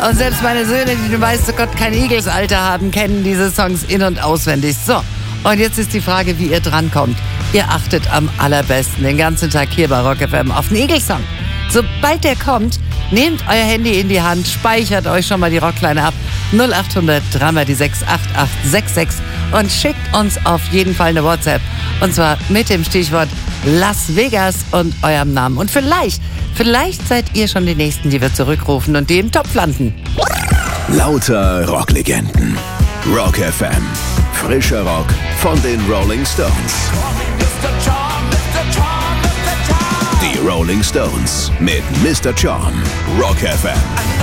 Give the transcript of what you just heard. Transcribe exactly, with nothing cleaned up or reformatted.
Und selbst meine Söhne, die du weißt, Gott kein Eagles-Alter haben, kennen diese Songs in- und auswendig. So, und jetzt ist die Frage, wie ihr drankommt. Ihr achtet am allerbesten den ganzen Tag hier bei Rock F M auf den Eagles-Song. Sobald der kommt, nehmt euer Handy in die Hand, speichert euch schon mal die Rockline ab. null acht hundert drei mal die sechs acht acht sechs sechs und schickt uns auf jeden Fall eine WhatsApp. Und zwar mit dem Stichwort Las Vegas und eurem Namen. Und vielleicht, vielleicht seid ihr schon die Nächsten, die wir zurückrufen und die im Topf landen. Lauter Rocklegenden. Rock F M. Frischer Rock von den Rolling Stones. Die Rolling Stones mit Mister Charm. Rock F M.